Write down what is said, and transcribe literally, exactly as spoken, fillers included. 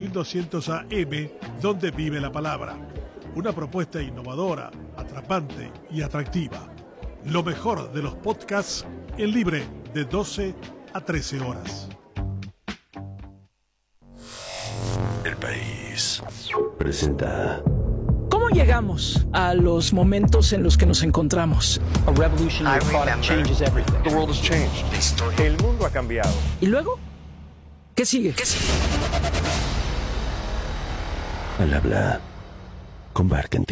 mil doscientos A M, donde vive la palabra. Una propuesta innovadora, atrapante y atractiva. Lo mejor de los podcasts en libre de doce a trece horas. El País presenta. ¿Cómo llegamos a los momentos en los que nos encontramos? A revolutionary product changes everything. The world has changed. El mundo ha cambiado. ¿Y luego? ¿Qué sigue? ¿Qué sigue? Al habla con Barkentin.